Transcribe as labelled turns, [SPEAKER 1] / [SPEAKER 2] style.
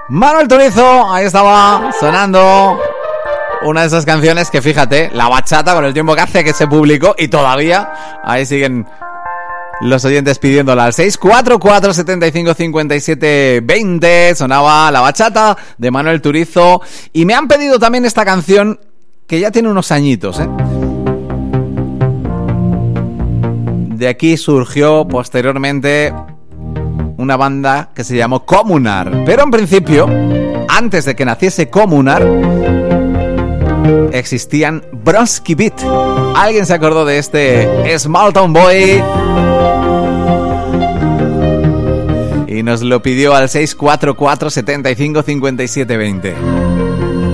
[SPEAKER 1] Manuel Turizo, ahí estaba sonando una de esas canciones que, fíjate, la bachata con el tiempo que hace que se publicó y todavía ahí siguen los oyentes pidiéndola al 644 75 57 20. Sonaba la bachata de Manuel Turizo y me han pedido también esta canción que ya tiene unos añitos, ¿eh? De aquí surgió posteriormente una banda que se llamó Comunar, pero en principio, antes de que naciese Comunar, existían Bronski Beat. ¿Alguien se acordó de este Small Town Boy? Y nos lo pidió al 644 75 57 20.